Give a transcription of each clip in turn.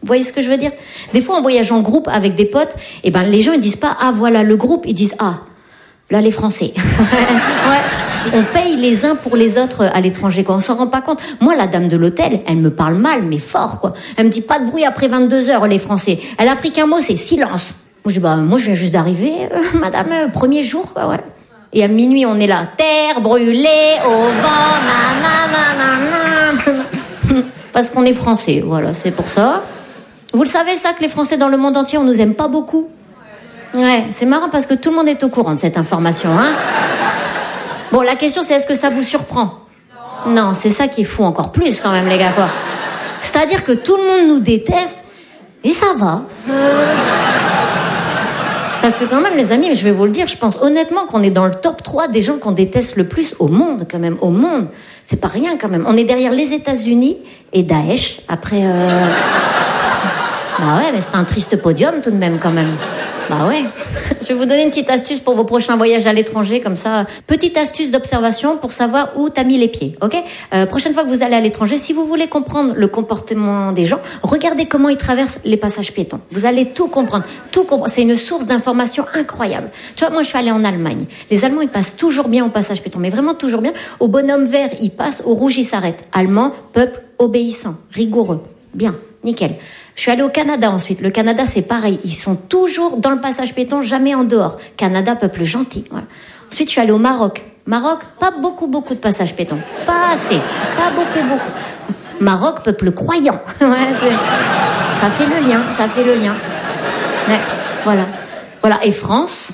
voyez ce que je veux dire? Des fois, on voyage en groupe avec des potes, et ben les gens ils disent pas ah voilà le groupe, ils disent ah là les Français. Ouais. On paye les uns pour les autres à l'étranger, quoi. On s'en rend pas compte. Moi, la dame de l'hôtel, elle me parle mal, mais fort, quoi. Elle me dit pas de bruit après 22h, les Français. Elle a appris qu'un mot, c'est silence. Moi, je dis, moi, je viens juste d'arriver, madame, premier jour, quoi, ouais. Et à minuit, on est là. Terre brûlée au vent, nanana. Parce qu'on est Français, voilà, c'est pour ça. Vous le savez, ça, que les Français dans le monde entier, on nous aime pas beaucoup? Ouais, c'est marrant parce que tout le monde est au courant de cette information, hein. Bon, la question, c'est est-ce que ça vous surprend? Non, c'est ça qui est fou encore plus, quand même, les gars, quoi. C'est-à-dire que tout le monde nous déteste, et ça va. Parce que quand même, les amis, je vais vous le dire, je pense honnêtement qu'on est dans le top 3 des gens qu'on déteste le plus au monde, quand même, au monde. C'est pas rien, quand même. On est derrière les États-Unis et Daesh, après... Bah ouais, mais c'est un triste podium, tout de même, quand même. Bah ouais. Je vais vous donner une petite astuce pour vos prochains voyages à l'étranger, comme ça. Petite astuce d'observation pour savoir où t'as mis les pieds, ok? Prochaine fois que vous allez à l'étranger, si vous voulez comprendre le comportement des gens, regardez comment ils traversent les passages piétons. Vous allez tout comprendre. C'est une source d'information incroyable. Tu vois, moi, je suis allée en Allemagne. Les Allemands, ils passent toujours bien au passage piéton, mais vraiment toujours bien. Au bonhomme vert, ils passent. Au rouge, ils s'arrêtent. Allemand, peuple obéissant, rigoureux. Bien, nickel. Je suis allée au Canada ensuite. Le Canada, c'est pareil. Ils sont toujours dans le passage piéton, jamais en dehors. Canada, peuple gentil. Voilà. Ensuite, je suis allée au Maroc. Maroc, pas beaucoup de passages piétons. Pas assez. Pas beaucoup. Maroc, peuple croyant. Ouais, ça fait le lien. Ouais, voilà. Et France,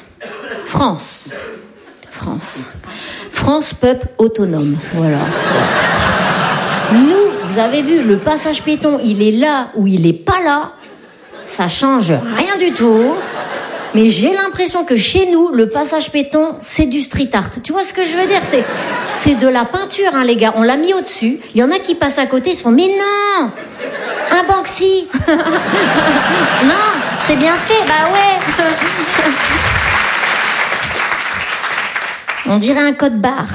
peuple autonome. Voilà. Nous, vous avez vu, le passage piéton, il est là ou il est pas là. Ça change rien du tout. Mais j'ai l'impression que chez nous, le passage piéton, c'est du street art. Tu vois ce que je veux dire? C'est de la peinture, hein, les gars. On l'a mis au-dessus. Il y en a qui passent à côté, ils se font, mais non! Un Banksy! Non, c'est bien fait, bah ouais! On dirait un code barre.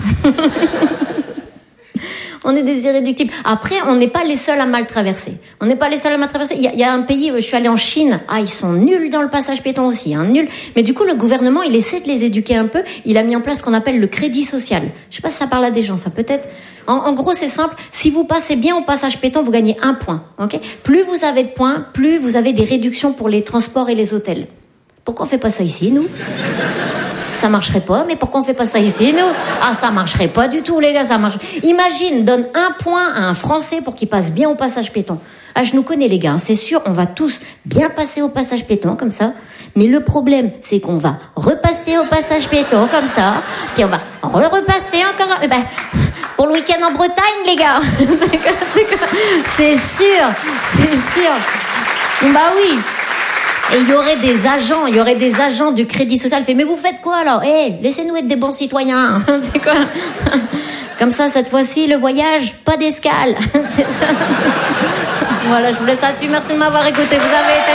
On est des irréductibles. Après, on n'est pas les seuls à mal traverser. Il y a un pays, je suis allée en Chine. Ah, ils sont nuls dans le passage piéton aussi, hein, nuls. Mais du coup, le gouvernement, il essaie de les éduquer un peu. Il a mis en place ce qu'on appelle le crédit social. Je sais pas si ça parle à des gens, ça peut-être. En gros, c'est simple. Si vous passez bien au passage piéton, vous gagnez 1 point. Ok? Plus vous avez de points, plus vous avez des réductions pour les transports et les hôtels. Pourquoi on fait pas ça ici, nous? Ça marcherait pas, mais pourquoi on fait pas ça ici, nous? Ah, ça marcherait pas du tout, les gars, ça marche. Imagine, donne 1 point à un Français pour qu'il passe bien au passage piéton. Ah, je nous connais, les gars, c'est sûr, on va tous bien passer au passage piéton, comme ça. Mais le problème, c'est qu'on va repasser au passage piéton, comme ça. Puis on va repasser encore. Pour le week-end en Bretagne, les gars. C'est sûr. Bah oui. Et il y aurait des agents du crédit social. Mais vous faites quoi alors? Laissez-nous être des bons citoyens. C'est quoi? Comme ça, cette fois-ci, le voyage, pas d'escale. C'est ça. Voilà, je vous laisse là-dessus. Merci de m'avoir écouté. Vous avez été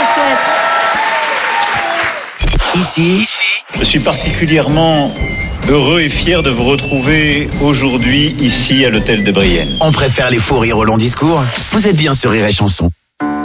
chouette. Ici, je suis particulièrement heureux et fier de vous retrouver aujourd'hui ici à l'hôtel de Brienne. On préfère les faux rires aux longs discours. Vous êtes bien sur Rire et Chanson.